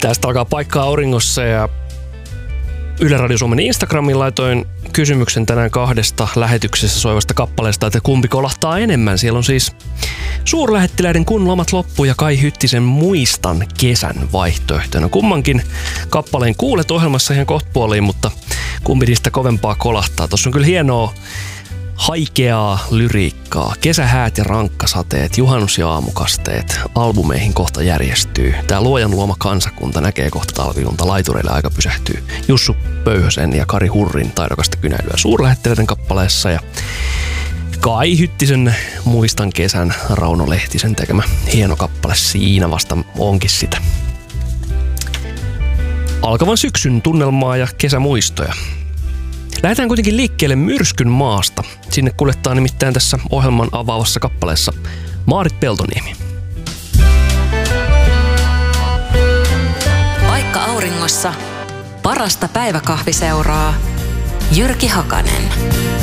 Tästä alkaa Paikka auringossa ja Yle Radio Suomen Instagramin laitoin kysymyksen tänään 2 lähetyksessä soivasta kappaleesta, että kumpi kolahtaa enemmän. Siellä on siis Suurlähettiläiden Kun lomat loppu ja Kai Hyttisen Muistan kesän vaihtoehtona. Kummankin kappaleen kuulet ohjelmassa ihan kohtapuoliin, mutta kumpi niistä kovempaa kolahtaa. Tuossa on kyllä hienoa haikeaa lyriikkaa. Kesähäät ja rankkasateet, juhannus- ja aamukasteet, albumeihin kohta järjestyy. Tää luojan luoma kansakunta näkee kohta talviunta, laitureille aika pysähtyy. Jussu Pöyhösen ja Kari Hurrin taidokasta kynäilyä Suurlähettiläiden kappaleessa ja Kai Hyttisen Muistan kesän, Rauno Lehtisen tekemä hieno kappale siinä vasta onkin sitä. Alkavan syksyn tunnelmaa ja kesämuistoja. Lähdetään kuitenkin liikkeelle Myrskyn maasta. Sinne kuljettaa nimittäin tässä ohjelman avaavassa kappaleessa Maarit Peltoniemi. Paikka auringossa. Parasta päiväkahviseuraa. Jyrki Hakanen.